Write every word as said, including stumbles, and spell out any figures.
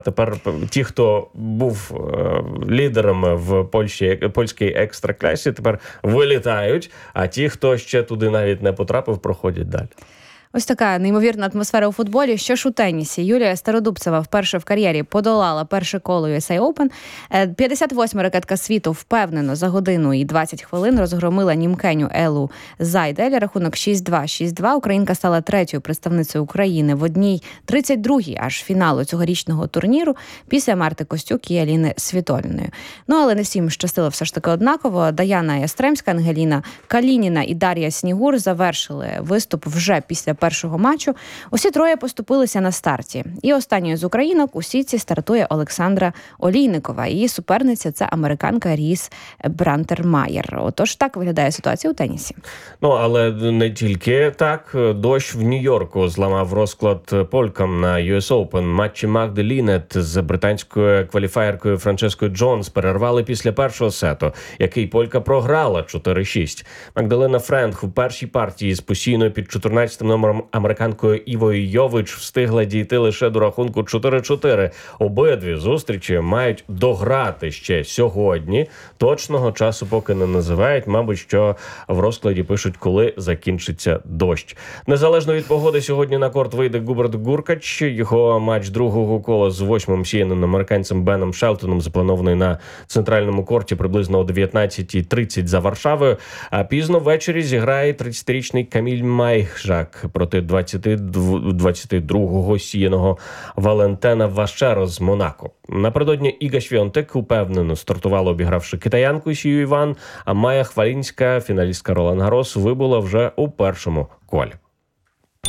Тепер ті, хто був е, лідерами в Польщі, польській екстраклясі, тепер вилітають, а ті, хто ще туди навіть не потрапив, проходять далі. Ось така неймовірна атмосфера у футболі. Що ж у тенісі? Юлія Стародубцева вперше в кар'єрі подолала перше коло ю ес ей Open. п'ятдесят восьма ракетка світу впевнено за годину і двадцять хвилин розгромила німкеню Елу Зайдель. Рахунок шість два, шість два. Українка стала третьою представницею України в одній тридцять другій аж фіналу цьогорічного турніру після Марти Костюк і Аліни Світоліної. Ну, але не всім щастило все ж таки однаково. Даяна Ястремська, Ангеліна Калініна і Дар'я Снігур завершили виступ вже після першого матчу. Усі троє поступилися на старті. І останньою з українок у сітці стартує Олександра Олійникова. Її суперниця – це американка Ріс Брантермаєр. Отож, так виглядає ситуація у тенісі. Ну, але не тільки так. Дощ в Нью-Йорку зламав розклад полькам на ю ес Open. Матчі Магди Лінет з британською кваліфаєркою Франческою Джонс перервали після першого сету, який полька програла чотири шість. Магдалена Френк у першій партії з постійною під чотирнадцятим номером американкою Івою Йович встигла дійти лише до рахунку чотири чотири. Обидві зустрічі мають дограти ще сьогодні. Точного часу поки не називають. Мабуть, що в розкладі пишуть, коли закінчиться дощ. Незалежно від погоди, сьогодні на корт вийде Губерт Гуркач. Його матч другого кола з восьмим сіяним американцем Беном Шелтоном запланований на центральному корті приблизно о дев'ятнадцятій тридцять за Варшавою. А пізно ввечері зіграє тридцятирічний Каміль Майхжак проти двадцять другого сіяного Валентена Вашеро з Монако. Напередодні Іга Швіонтек упевнено стартувала, обігравши китаянку Сію Іван, а Майя Хвалінська, фіналістка Ролан Гарос, вибула вже у першому колі.